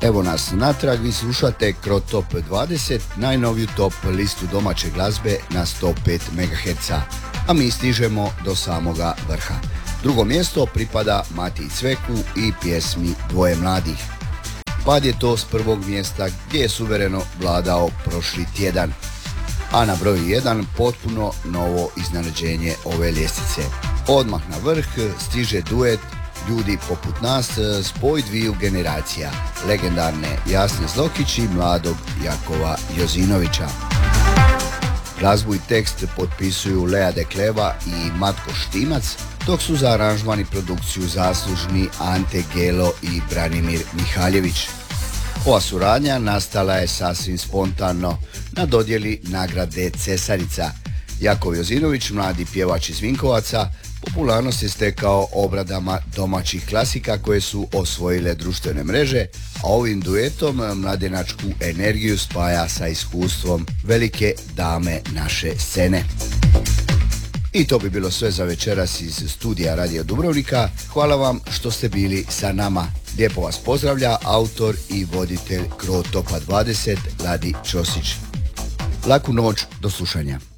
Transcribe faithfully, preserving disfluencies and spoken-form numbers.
Evo nas natrag, vi slušate Cro Top dvadeset, najnoviju top listu domaće glazbe na sto pet megaherca, a mi stižemo do samoga vrha. Drugo mjesto pripada Matiji Cveku i pjesmi Dvoje mladih. Pad je to s prvog mjesta gdje je suvereno vladao prošli tjedan, a na broju jedan potpuno novo iznenađenje ove ljestvice. Odmah na vrh stiže duet Ljudi poput nas, spoj dviju generacija, legendarne Jasne Zlokić i mladog Jakova Jozinovića. Glazbu i tekst potpisuju Lea Dekleva i Matko Štimac, dok su za aranžman i produkciju zaslužni Ante Gelo i Branimir Mihaljević. Ova suradnja nastala je sasvim spontano na dodjeli nagrade Cesarica. Jakov Jozinović, mladi pjevač iz Vinkovaca, popularnost je stekao obradama domaćih klasika koje su osvojile društvene mreže, a ovim duetom mladenačku energiju spaja sa iskustvom velike dame naše scene. I to bi bilo sve za večeras iz studija Radio Dubrovnika. Hvala vam što ste bili sa nama. Lijepo vas pozdravlja autor i voditelj Cro Topa dvadeset, Ladi Ćosić. Laku noć, do slušanja.